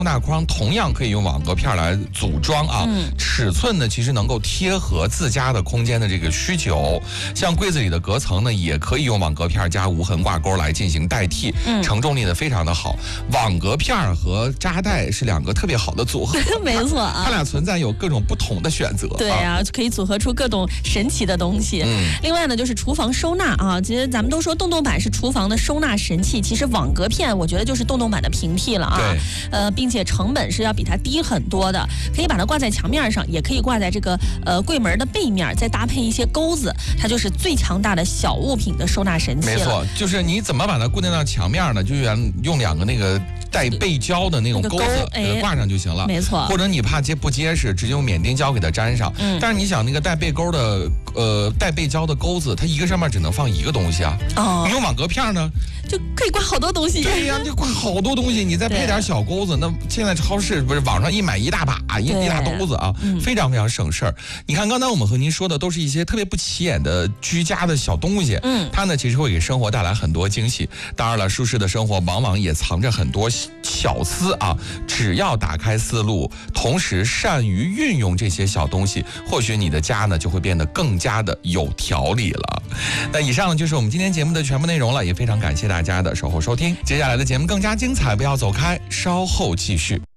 纳筐同样可以用网格片来组装啊，尺寸呢其实能够贴合自家的空间的这个需求。像柜子里的隔层呢，也可以用网格片加无痕挂钩来进行代替，承重力呢非常的好。网格片和扎带是两个特别好的组合， 没错啊， 它俩存在有各种不同的选择。 对啊，可以组合出各种神奇的东西。另外呢，就是厨房收纳啊，其实咱们都说洞洞板是厨房的收纳神器，其实网格片我觉得就是洞洞板的平替了啊。 对， 并且成本是要比它低很多的，可以把它挂在墙面上，也可以挂在这个柜门的背面，再搭配一些钩子，它就是最强大的小物品的收纳神器了。 没错，就是你怎么把它固定到墙面呢？就用两个那个带背胶的那种钩子给它挂上就行了。 没错， 或者你怕不结实，直接用免钉胶给它粘上。但是你想那个带背钩的带背胶的钩子，它一个上面只能放一个东西啊。你用网格片呢， 就可以挂好多东西。 对呀，就挂好多东西，你再配点小钩子，那现在超市不是网上一买一大把一大兜子啊，非常非常省事儿。你看刚才我们和您说的都是一些特别不起眼的居家的小东西，它呢其实会给生活带来很多惊喜。当然了，舒适的生活往往也藏着很多巧思啊，只要打开思路，同时善于运用这些小东西，或许你的家呢就会变得更加的有条理了。那以上就是我们今天节目的全部内容了，也非常感谢大家的守候收听。接下来的节目更加精彩，不要走开，稍后继续。